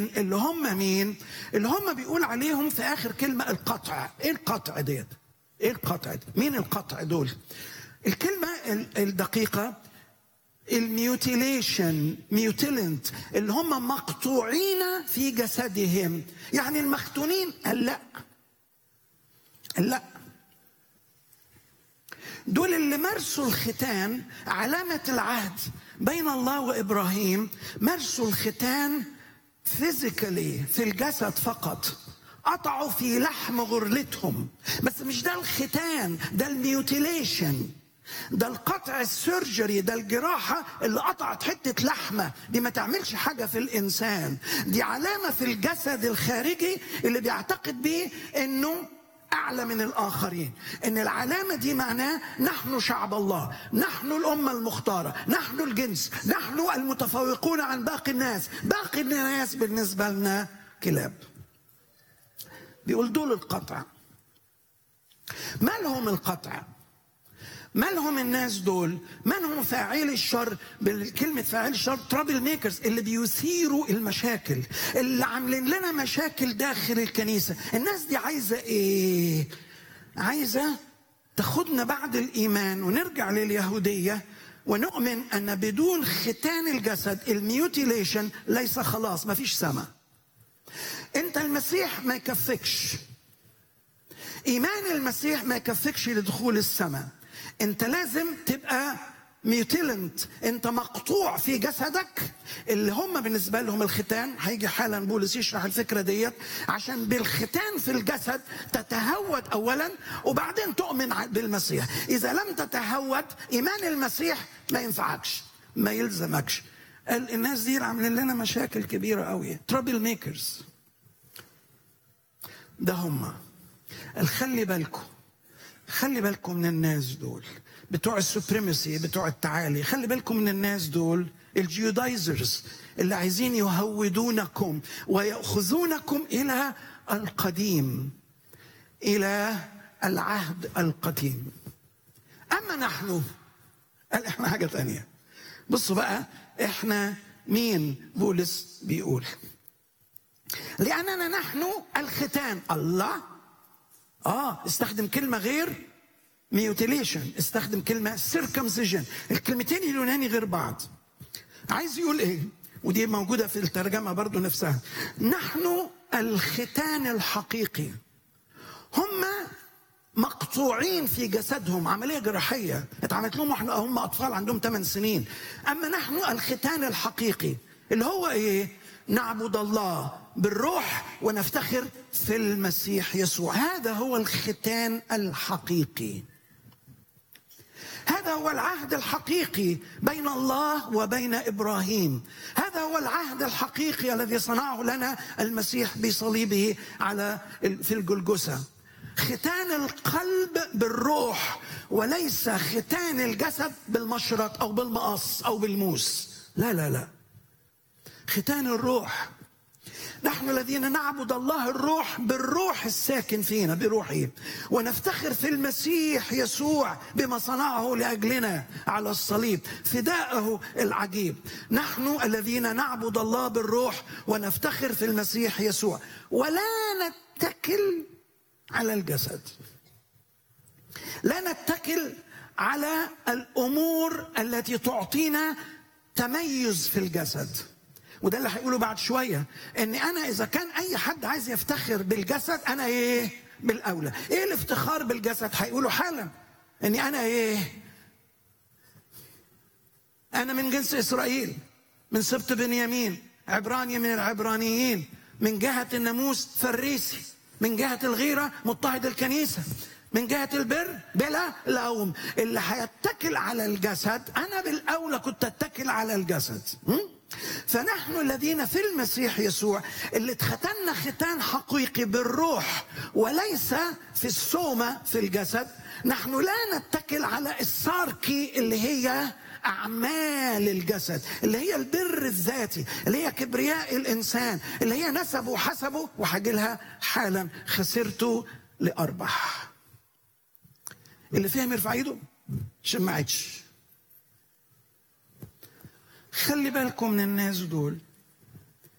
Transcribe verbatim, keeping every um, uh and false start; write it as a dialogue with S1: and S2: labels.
S1: اللي هم مين؟ اللي هم بيقول عليهم في آخر كلمة القطع. إيه القطع ديت؟ إيه القطع دي؟ مين القطع دول؟ الكلمة الدقيقة الميوتيليشن، ميوتيلنت، اللي هم مقطوعين في جسدهم، يعني المختونين. قال لا، قال لا، دول اللي مارسوا الختان، علامة العهد بين الله وإبراهيم. مارسوا الختان فيزيكالي في الجسد فقط، قطعوا في لحم غرلتهم. بس مش ده الختان، ده الميوتيليشن، ده القطع السيرجري، ده الجراحة اللي قطعت حتة لحمة. دي ما تعملش حاجة في الإنسان، دي علامة في الجسد الخارجي اللي بيعتقد بيه إنه أعلى من الآخرين. إن العلامة دي معناه نحن شعب الله، نحن الأمة المختارة، نحن الجنس، نحن المتفوقون عن باقي الناس. باقي الناس بالنسبة لنا كلاب. بيقول دول القطع. ما لهم القطع؟ ما لهم الناس دول؟ من هم فاعلي الشر؟ بالكلمة فاعلي الشر ترابل ميكرز، اللي بيثيروا المشاكل، اللي عاملين لنا مشاكل داخل الكنيسة. الناس دي عايزة ايه؟ عايزة تاخدنا بعد الإيمان ونرجع لليهودية ونؤمن أن بدون ختان الجسد، الميوتيليشن، ليس خلاص، ما فيش سماء. انت المسيح ما يكفكش، إيمان المسيح ما يكفكش لدخول السماء. انت لازم تبقى ميوتيلنت، انت مقطوع في جسدك، اللي هم بالنسبه لهم الختان. هيجي حالا بولس يشرح الفكره ديت، عشان بالختان في الجسد تتهود اولا وبعدين تؤمن بالمسيح. اذا لم تتهود، ايمان المسيح ما ينفعكش، ما يلزمكش. الناس دي عاملين لنا مشاكل كبيره قوي، ترابل ميكرز. ده هم. خلي بالكم، خلي بالكم من الناس دول بتوع السوبريمسي، بتوع التعالي. خلي بالكم من الناس دول الجيودايزرز، اللي عايزين يهودونكم ويأخذونكم إلى القديم، إلى العهد القديم. أما نحن، قال إحنا حاجة تانية. بصوا بقى، إحنا مين؟ بولس بيقول لأننا نحن الختان. الله آه استخدم كلمة غير ميوتيليشن، استخدم كلمة سيركمسيجن. الكلمتين اليوناني غير بعض. عايز يقول إيه؟ ودي موجودة في الترجمة برضو نفسها. نحن الختان الحقيقي. هم مقطوعين في جسدهم، عملية جراحية اتعملت لهم واحنا هم أطفال عندهم ثمان سنين. أما نحن الختان الحقيقي اللي هو إيه؟ نعبد الله بالروح ونفتخر في المسيح يسوع. هذا هو الختان الحقيقي. هذا هو العهد الحقيقي بين الله وبين إبراهيم. هذا هو العهد الحقيقي الذي صنعه لنا المسيح بصليبه على في الجلجثة. ختان القلب بالروح، وليس ختان الجسد بالمشرط أو بالمقص أو بالموس. لا لا لا، ختان الروح. نحن الذين نعبد الله الروح بالروح الساكن فينا بروحه، ونفتخر في المسيح يسوع بما صنعه لأجلنا على الصليب، فداءه العجيب. نحن الذين نعبد الله بالروح ونفتخر في المسيح يسوع، ولا نتكل على الجسد، لا نتكل على الأمور التي تعطينا تميز في الجسد. وده اللي هيقوله بعد شوية، ان انا اذا كان اي حد عايز يفتخر بالجسد، انا ايه بالاولى. ايه الافتخار بالجسد؟ هيقوله حالا، اني انا ايه؟ انا من جنس اسرائيل، من سبط بنيامين، عبراني من العبرانيين، من جهة الناموس فريسي، من جهة الغيرة مضطهد الكنيسة، من جهة البر بلا لوم. اللي هيتكل على الجسد، انا بالاولى كنت اتكل على الجسد. م? فنحن الذين في المسيح يسوع، اللي اتختنا ختان حقيقي بالروح وليس في السومة في الجسد، نحن لا نتكل على الساركي اللي هي أعمال الجسد، اللي هي البر الذاتي، اللي هي كبرياء الإنسان، اللي هي نسبه وحسبه. وحاجلها حالا خسرته لأربح. اللي فهم يرفع ايده عشان ما عادش. خلي بالكم من الناس دول.